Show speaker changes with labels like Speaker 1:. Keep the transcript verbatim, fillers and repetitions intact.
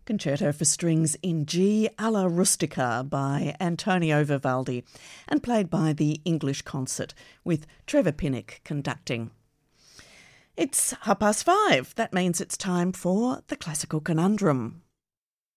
Speaker 1: Concerto for Strings in G alla Rustica by Antonio Vivaldi and played by the English Concert with Trevor Pinnock conducting. It's half past five. That means it's time for the Classical Conundrum.